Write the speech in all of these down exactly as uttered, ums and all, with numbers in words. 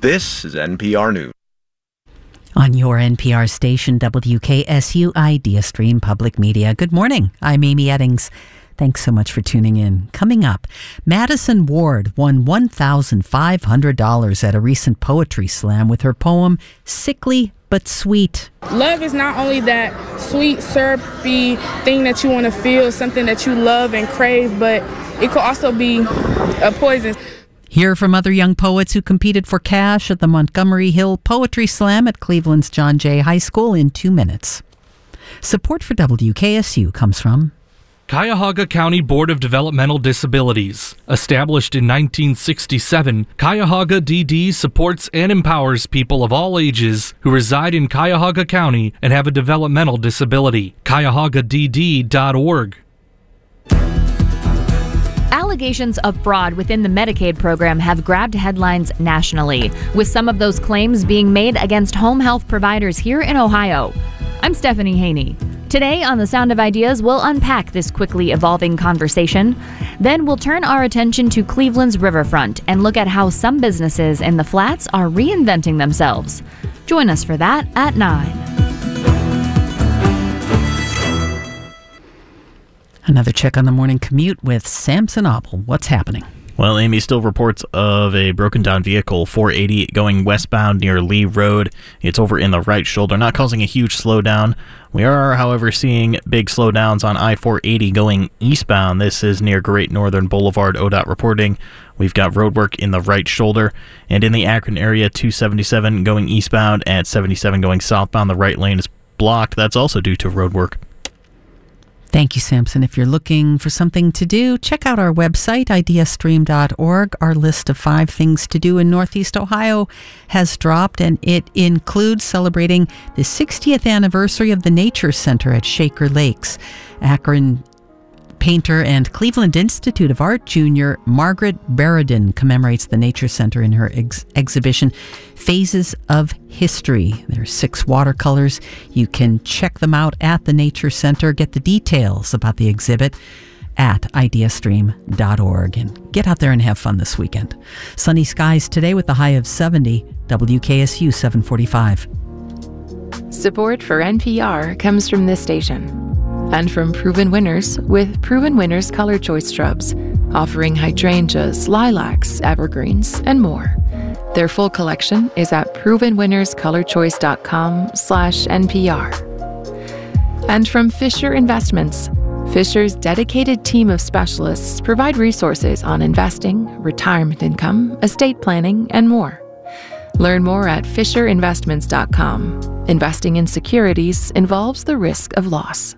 This is N P R News. On your N P R station, W K S U Idea Stream Public Media. Good morning. I'm Amy Eddings. Thanks so much for tuning in. Coming up, Madison Ward won one thousand five hundred dollars at a recent poetry slam with her poem, Sickly But Sweet. Love is not only that sweet, syrupy thing that you want to feel, something that you love and crave, but it could also be a poison. Hear from other young poets who competed for cash at the Montgomery Hill Poetry Slam at Cleveland's John Jay High School in two minutes. Support for W K S U comes from Cuyahoga County Board of Developmental Disabilities. Established in nineteen sixty-seven, Cuyahoga D D supports and empowers people of all ages who reside in Cuyahoga County and have a developmental disability. Cuyahoga D D dot org. Allegations of fraud within the Medicaid program have grabbed headlines nationally, with some of those claims being made against home health providers here in Ohio. I'm Stephanie Haney. Today on The Sound of Ideas, we'll unpack this quickly evolving conversation. Then we'll turn our attention to Cleveland's riverfront and look at how some businesses in the Flats are reinventing themselves. Join us for that at nine. Another check on the morning commute with Samson Obel. What's happening? Well, Amy, still reports of a broken down vehicle, four eighty, going westbound near Lee Road. It's over in the right shoulder, not causing a huge slowdown. We are, however, seeing big slowdowns on I four eighty going eastbound. This is near Great Northern Boulevard. O D O T reporting we've got roadwork in the right shoulder. And in the Akron area, two seventy-seven going eastbound and seventy-seven going southbound. The right lane is blocked. That's also due to roadwork. Thank you, Samson. If you're looking for something to do, check out our website, idea stream dot org. Our list of five things to do in Northeast Ohio has dropped, and it includes celebrating the sixtieth anniversary of the Nature Center at Shaker Lakes. Akron painter and Cleveland Institute of Art junior Margaret Barradin commemorates the Nature Center in her ex- exhibition, Phases of History. There are six watercolors. You can check them out at the Nature Center. Get the details about the exhibit at idea stream dot org. And get out there and have fun this weekend. Sunny skies today with a high of seventy. W K S U seven forty-five. Support for N P R comes from this station and from Proven Winners with Proven Winners Color Choice Shrubs, offering hydrangeas, lilacs, evergreens, and more. Their full collection is at proven winners color choice dot com slash N P R. And from Fisher Investments. Fisher's dedicated team of specialists provide resources on investing, retirement income, estate planning, and more. Learn more at fisher investments dot com. Investing in securities involves the risk of loss.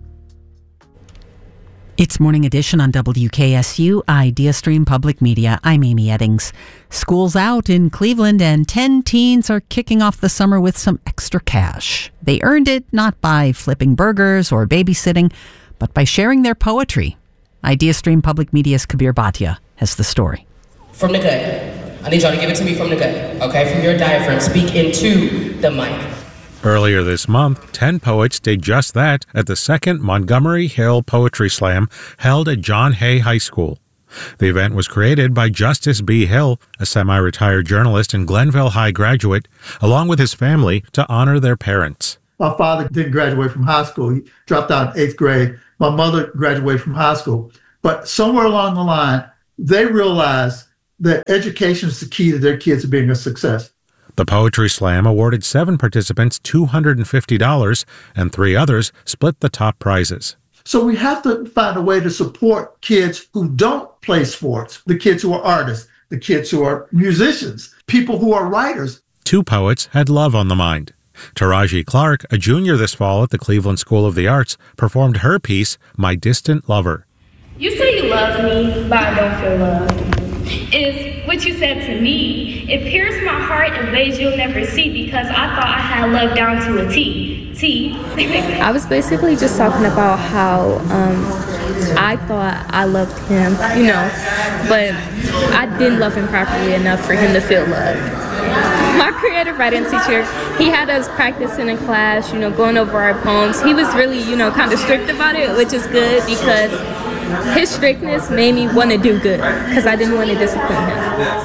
It's Morning Edition on W K S U Idea Stream Public Media. I'm Amy Eddings. School's out in Cleveland, and ten teens are kicking off the summer with some extra cash. They earned it not by flipping burgers or babysitting, but by sharing their poetry. Idea Stream Public Media's Kabir Bhatia has the story. From the gut. I need y'all to give it to me from the gut, okay? From your diaphragm. Speak into the mic. Earlier this month, ten poets did just that at the second Montgomery Hill Poetry Slam held at John Hay High School. The event was created by Justice B. Hill, a semi-retired journalist and Glenville High graduate, along with his family, to honor their parents. My father didn't graduate from high school. He dropped out in eighth grade. My mother graduated from high school. But somewhere along the line, they realized that education is the key to their kids being a success. The Poetry Slam awarded seven participants two hundred fifty dollars, and three others split the top prizes. So we have to find a way to support kids who don't play sports, the kids who are artists, the kids who are musicians, people who are writers. Two poets had love on the mind. Taraji Clark, a junior this fall at the Cleveland School of the Arts, performed her piece, My Distant Lover. You say you love me, but I don't feel loved. Is what you said to me. It pierced my heart in ways you'll never see because I thought I had love down to a T. T. I was basically just talking about how um, I thought I loved him, you know, but I didn't love him properly enough for him to feel loved. My creative writing teacher, he had us practicing in class, you know, going over our poems. He was really, you know, kind of strict about it, which is good because his strictness made me want to do good because I didn't want to discipline him. So.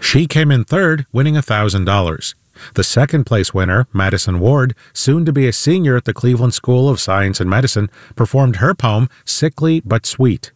She came in third, winning one thousand dollars. The second-place winner, Madison Ward, soon to be a senior at the Cleveland School of Science and Medicine, performed her poem, Sickly But Sweet.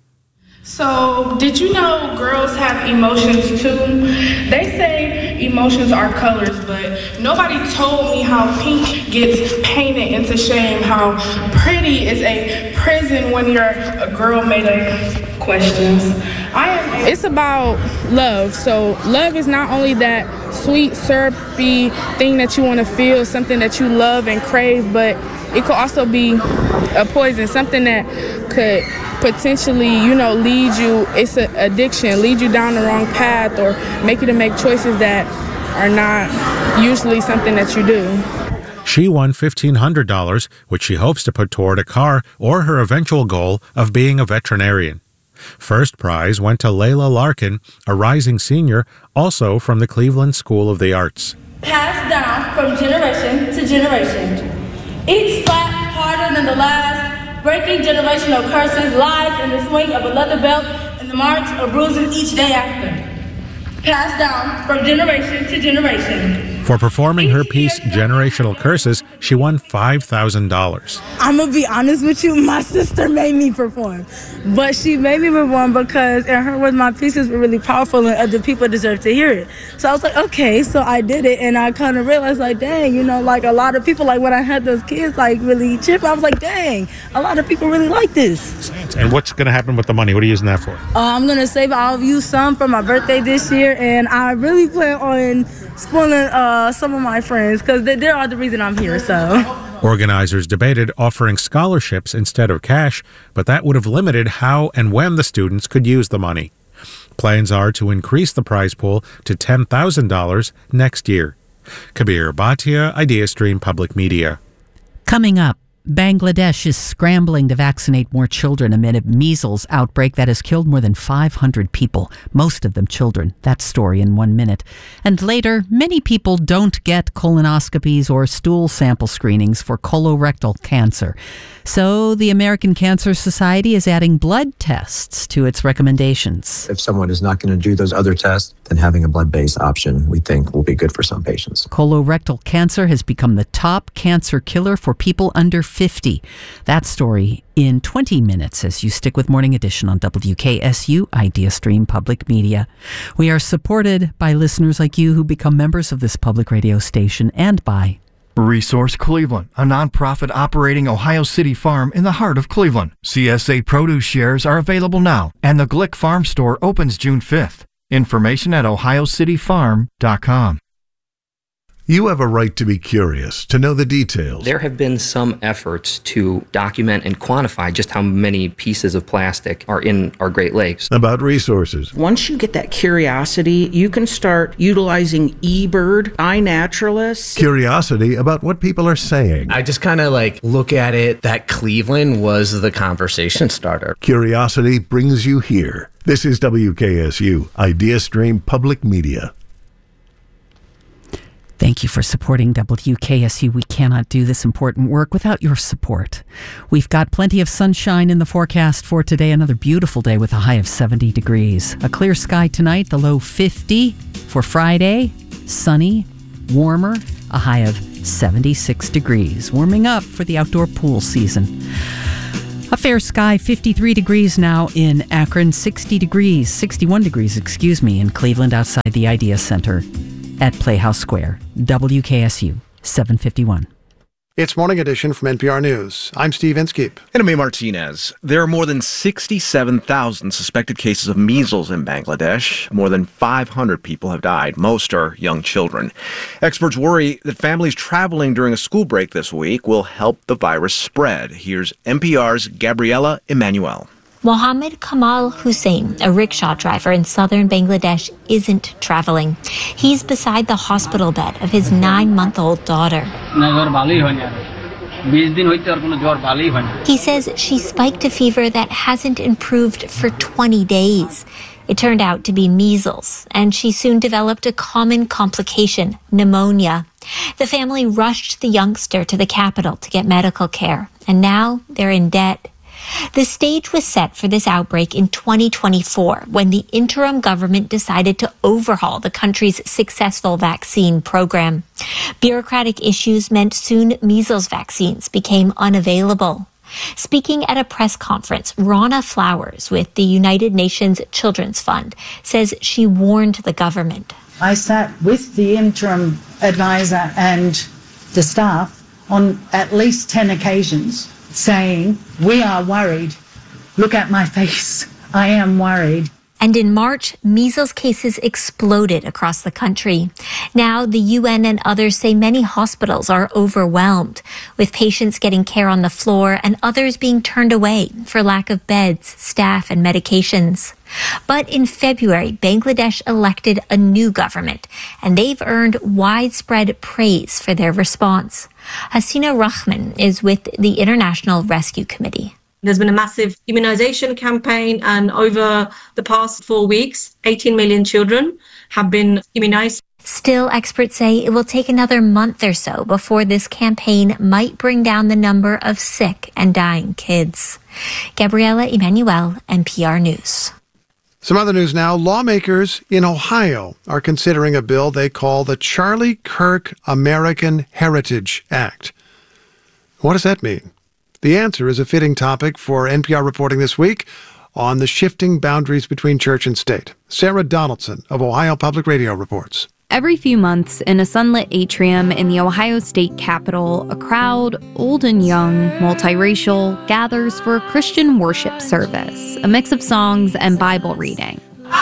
So, did you know girls have emotions too? They say emotions are colors, but nobody told me how pink gets painted into shame, how pretty is a prison when you're a girl made of questions. I am, it's about love. So, love is not only that sweet, syrupy thing that you want to feel, something that you love and crave, but it could also be a poison, something that could potentially, you know, lead you, it's an addiction, lead you down the wrong path or make you to make choices that are not usually something that you do. She won fifteen hundred dollars, which she hopes to put toward a car or her eventual goal of being a veterinarian. First prize went to Layla Larkin, a rising senior, also from the Cleveland School of the Arts. Passed down from generation to generation. Each slap harder than the last, breaking generational curses, lies in the swing of a leather belt and the marks of bruises each day after. Passed down from generation to generation. For performing her piece, Generational Curses, she won five thousand dollars. I'm going to be honest with you, my sister made me perform. But she made me perform because in her words, my pieces were really powerful and other people deserve to hear it. So I was like, okay, so I did it. And I kind of realized, like, dang, you know, like a lot of people, like when I had those kids, like really chip, I was like, dang, a lot of people really like this. And what's going to happen with the money? What are you using that for? Uh, I'm going to save it. I'll use some for my birthday this year. And I really plan on spoiling uh, some of my friends because they, they are the reason I'm here, so. Organizers debated offering scholarships instead of cash, but that would have limited how and when the students could use the money. Plans are to increase the prize pool to ten thousand dollars next year. Kabir Bhatia, IdeaStream Public Media. Coming up, Bangladesh is scrambling to vaccinate more children amid a measles outbreak that has killed more than five hundred people, most of them children. That story in one minute. And later, many people don't get colonoscopies or stool sample screenings for colorectal cancer. So the American Cancer Society is adding blood tests to its recommendations. If someone is not going to do those other tests, then having a blood-based option, we think, will be good for some patients. Colorectal cancer has become the top cancer killer for people under fifty. That story in twenty minutes as you stick with Morning Edition on W K S U, IdeaStream Public Media. We are supported by listeners like you who become members of this public radio station and by Resource Cleveland, a nonprofit operating Ohio City farm in the heart of Cleveland. C S A produce shares are available now, and the Glick Farm Store opens June fifth. Information at ohio city farm dot com. You have a right to be curious, to know the details. There have been some efforts to document and quantify just how many pieces of plastic are in our Great Lakes. About resources. Once you get that curiosity, you can start utilizing eBird, iNaturalist. Curiosity about what people are saying. I just kind of like look at it that Cleveland was the conversation starter. Curiosity brings you here. This is W K S U, IdeaStream Public Media. Thank you for supporting W K S U. We cannot do this important work without your support. We've got plenty of sunshine in the forecast for today. Another beautiful day with a high of seventy degrees. A clear sky tonight, the low fifty. For Friday, sunny, warmer, a high of seventy-six degrees. Warming up for the outdoor pool season. A fair sky, fifty-three degrees now in Akron, sixty degrees, sixty-one degrees, excuse me, in Cleveland outside the Idea Center at Playhouse Square. W K S U, seven fifty-one. It's Morning Edition from N P R News. I'm Steve Inskeep. And I'm May Martinez. There are more than sixty-seven thousand suspected cases of measles in Bangladesh. More than five hundred people have died. Most are young children. Experts worry that families traveling during a school break this week will help the virus spread. Here's N P R's Gabriela Emanuel. Mohammed Kamal Hussein, a rickshaw driver in southern Bangladesh, isn't traveling. He's beside the hospital bed of his nine-month-old daughter. He says she spiked a fever that hasn't improved for twenty days. It turned out to be measles, and she soon developed a common complication, pneumonia. The family rushed the youngster to the capital to get medical care, and now they're in debt. The stage was set for this outbreak in twenty twenty-four when the interim government decided to overhaul the country's successful vaccine program. Bureaucratic issues meant soon measles vaccines became unavailable. Speaking at a press conference, Rana Flowers with the United Nations Children's Fund says she warned the government. I sat with the interim advisor and the staff on at least ten occasions saying, we are worried. Look at my face. I am worried. And in March, measles cases exploded across the country. Now, the U N and others say many hospitals are overwhelmed, with patients getting care on the floor and others being turned away for lack of beds, staff, and medications. But in February, Bangladesh elected a new government, and they've earned widespread praise for their response. Hasina Rahman is with the International Rescue Committee. There's been a massive immunization campaign, and over the past four weeks, eighteen million children have been immunized. Still, experts say it will take another month or so before this campaign might bring down the number of sick and dying kids. Gabriela Emanuel, N P R News. Some other news now. Lawmakers in Ohio are considering a bill they call the Charlie Kirk American Heritage Act. What does that mean? The answer is a fitting topic for N P R reporting this week on the shifting boundaries between church and state. Sarah Donaldson of Ohio Public Radio reports. Every few months, in a sunlit atrium in the Ohio State Capitol, a crowd, old and young, multiracial, gathers for a Christian worship service, a mix of songs and Bible reading.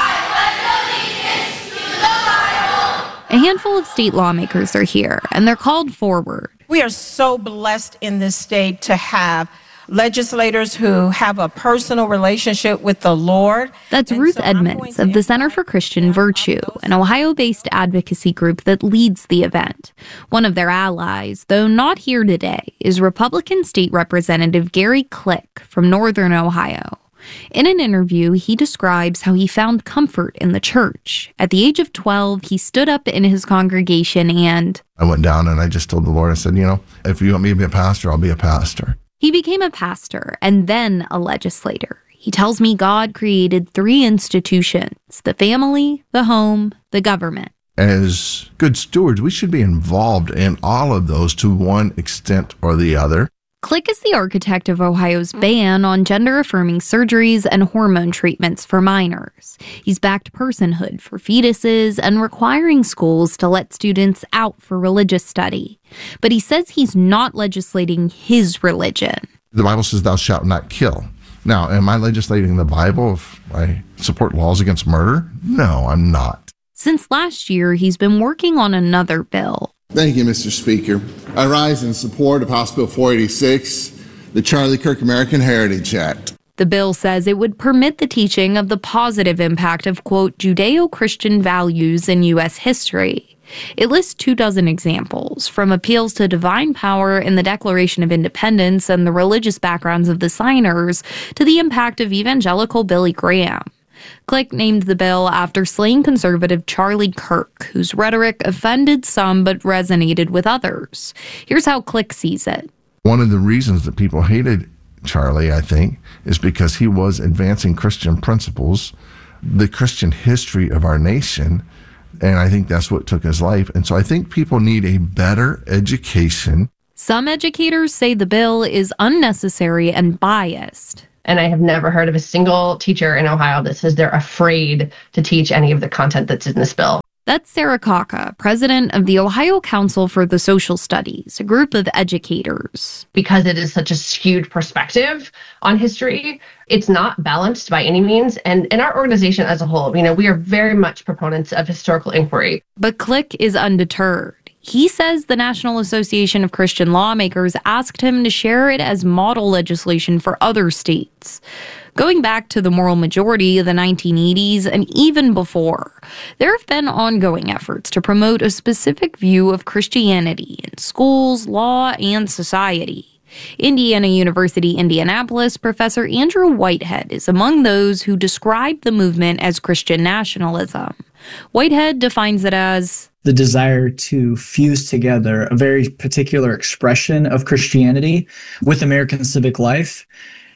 A handful of state lawmakers are here, and they're called forward. We are so blessed in this state to have legislators who have a personal relationship with the Lord. That's Ruth Edmonds of the Center for Christian Virtue, an Ohio-based advocacy group that leads the event. One of their allies, though not here today, is Republican State Representative Gary Click from Northern Ohio. In an interview, he describes how he found comfort in the church. At the age of twelve, he stood up in his congregation and... I went down and I just told the Lord, I said, you know, if you want me to be a pastor, I'll be a pastor. He became a pastor and then a legislator. He tells me God created three institutions: the family, the home, the government. As good stewards, we should be involved in all of those to one extent or the other. Click is the architect of Ohio's ban on gender-affirming surgeries and hormone treatments for minors. He's backed personhood for fetuses and requiring schools to let students out for religious study. But he says he's not legislating his religion. The Bible says thou shalt not kill. Now, am I legislating the Bible if I support laws against murder? No, I'm not. Since last year, he's been working on another bill. Thank you, Mister Speaker. I rise in support of House Bill four eighty-six, the Charlie Kirk American Heritage Act. The bill says it would permit the teaching of the positive impact of, quote, Judeo-Christian values in U S history. It lists two dozen examples, from appeals to divine power in the Declaration of Independence and the religious backgrounds of the signers to the impact of evangelical Billy Graham. Click named the bill after slain conservative Charlie Kirk, whose rhetoric offended some but resonated with others. Here's how Click sees it. One of the reasons that people hated Charlie, I think, is because he was advancing Christian principles, the Christian history of our nation, and I think that's what took his life. And so I think people need a better education. Some educators say the bill is unnecessary and biased. And I have never heard of a single teacher in Ohio that says they're afraid to teach any of the content that's in this bill. That's Sarah Kaka, president of the Ohio Council for the Social Studies, a group of educators. Because it is such a skewed perspective on history, it's not balanced by any means. And in our organization as a whole, you know, we are very much proponents of historical inquiry. But Click is undeterred. He says the National Association of Christian Lawmakers asked him to share it as model legislation for other states. Going back to the moral majority of the nineteen eighties and even before, there have been ongoing efforts to promote a specific view of Christianity in schools, law, and society. Indiana University, Indianapolis professor Andrew Whitehead is among those who describe the movement as Christian nationalism. Whitehead defines it as the desire to fuse together a very particular expression of Christianity with American civic life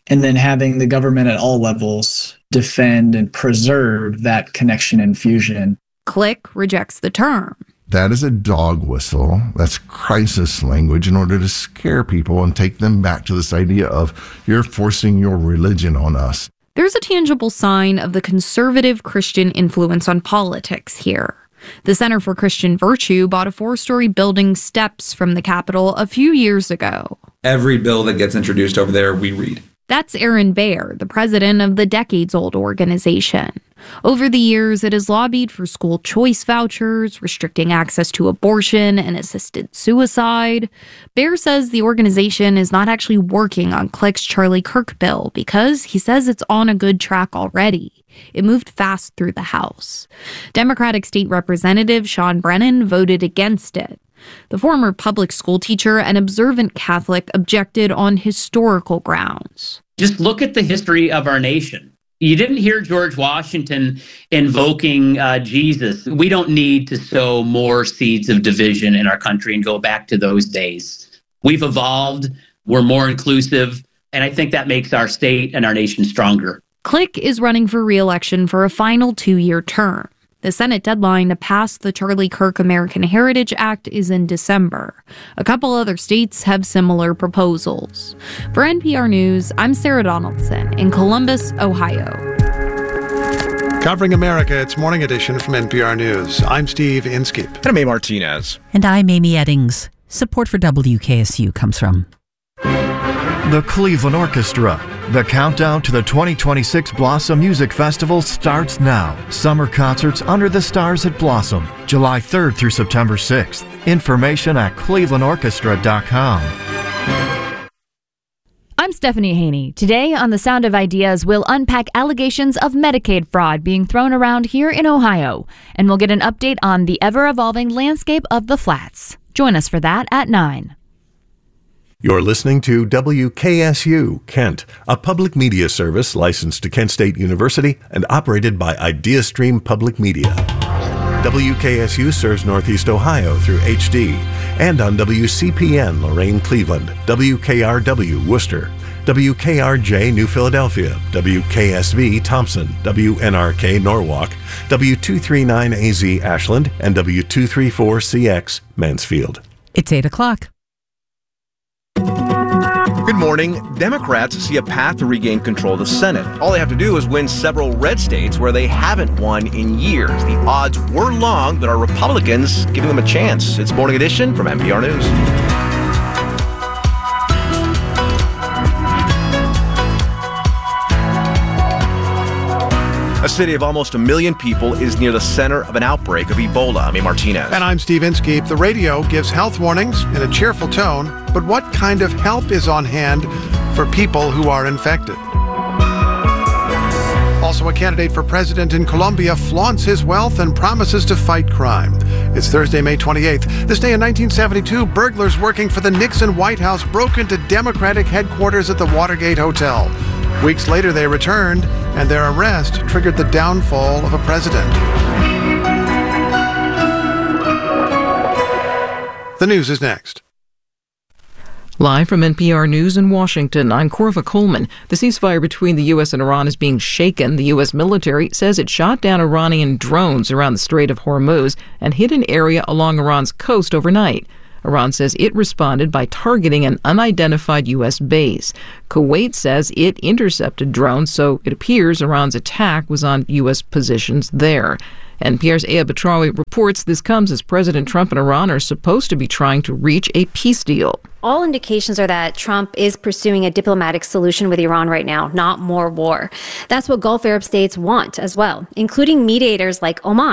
and then having the government at all levels defend and preserve that connection and fusion. Click rejects the term. That is a dog whistle. That's crisis language in order to scare people and take them back to this idea of you're forcing your religion on us. There's a tangible sign of the conservative Christian influence on politics here. The Center for Christian Virtue bought a four-story building steps from the Capitol a few years ago. Every bill that gets introduced over there, we read. That's Aaron Baer, the president of the decades-old organization. Over the years, it has lobbied for school choice vouchers, restricting access to abortion and assisted suicide. Baer says the organization is not actually working on Click's Charlie Kirk bill because he says it's on a good track already. It moved fast through the House. Democratic State Representative Sean Brennan voted against it. The former public school teacher and observant Catholic objected on historical grounds. Just look at the history of our nation. You didn't hear George Washington invoking uh, Jesus. We don't need to sow more seeds of division in our country and go back to those days. We've evolved, we're more inclusive, and I think that makes our state and our nation stronger. Click is running for re-election for a final two-year term. The Senate deadline to pass the Charlie Kirk American Heritage Act is in December. A couple other states have similar proposals. For N P R News, I'm Sarah Donaldson in Columbus, Ohio. Covering America, it's Morning Edition from N P R News. I'm Steve Inskeep. And I'm A. Martinez. And I'm Amy Eddings. Support for W K S U comes from the Cleveland Orchestra. The countdown to the twenty twenty-six Blossom Music Festival starts now. Summer concerts under the stars at Blossom, July third through September sixth. Information at cleveland orchestra dot com. I'm Stephanie Haney. Today on The Sound of Ideas, we'll unpack allegations of Medicaid fraud being thrown around here in Ohio, and we'll get an update on the ever-evolving landscape of the flats. Join us for that at nine. You're listening to W K S U, Kent, a public media service licensed to Kent State University and operated by IdeaStream Public Media. W K S U serves Northeast Ohio through H D and on W C P N Lorain, Cleveland, W K R W Worcester, W K R J New Philadelphia, W K S V Thompson, W N R K Norwalk, W two thirty-nine A Z Ashland, and W two thirty-four C X Mansfield. It's eight o'clock. Good morning. Democrats see a path to regain control of the Senate. All they have to do is win several red states where they haven't won in years. The odds were long, but are Republicans giving them a chance? It's Morning Edition from N P R News. A city of almost a million people is near the center of an outbreak of Ebola. I'm A. Martinez. And I'm Steve Inskeep. The radio gives health warnings in a cheerful tone, but what kind of help is on hand for people who are infected? Also, a candidate for president in Colombia flaunts his wealth and promises to fight crime. It's Thursday, May twenty-eighth. This day in nineteen seventy-two, burglars working for the Nixon White House broke into Democratic headquarters at the Watergate Hotel. Weeks later, they returned, and their arrest triggered the downfall of a president. The news is next. Live from N P R News in Washington, I'm Corva Coleman. The ceasefire between the U S and Iran is being shaken. The U S military says it shot down Iranian drones around the Strait of Hormuz and hit an area along Iran's coast overnight. Iran says it responded by targeting an unidentified U S base. Kuwait says it intercepted drones, so it appears Iran's attack was on U S positions there. N P R's Aya Batrawi reports this comes as President Trump and Iran are supposed to be trying to reach a peace deal. All indications are that Trump is pursuing a diplomatic solution with Iran right now, not more war. That's what Gulf Arab states want as well, including mediators like Oman.